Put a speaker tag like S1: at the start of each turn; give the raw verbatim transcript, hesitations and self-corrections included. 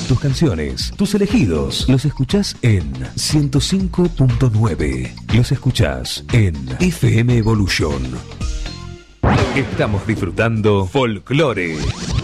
S1: tus canciones, tus elegidos. Los escuchás en ciento cinco punto nueve. Los escuchás en F M Evolution. Estamos disfrutando Folklore.